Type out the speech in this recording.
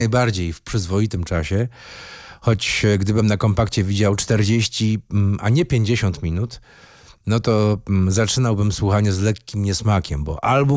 najbardziej w przyzwoitym czasie, choć gdybym na kompakcie widział 40, a nie 50 minut, no to zaczynałbym słuchanie z lekkim niesmakiem, bo album